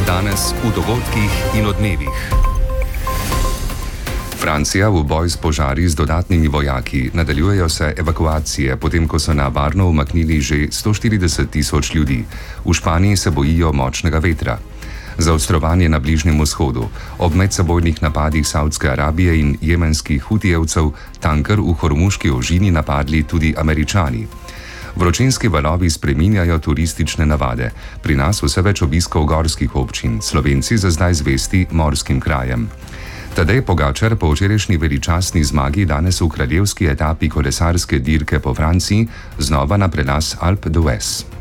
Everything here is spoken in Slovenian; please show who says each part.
Speaker 1: Danes v dogodkih in odmevih. Francija v boj s požari z dodatnimi vojaki. Nadaljujejo se evakuacije, potem ko so na varno umaknili že 140 tisoč ljudi. V Španiji se bojijo močnega vetra. Zaostrovanje na Bližnjem vzhodu. Ob medsebojnih napadih Saudske Arabije in jemenskih hutijevcev tanker v Hormuški ožini napadli tudi Američani. Vročinski valovi spreminjajo turistične navade. Pri nas vse več obiskov gorskih občin, Slovenci za zdaj zvesti morskim krajem. Tadej Pogačar po včerajšnji veličastni zmagi danes v kraljevski etapi kolesarske dirke po Franciji znova na prelaz Alpe d'Huez.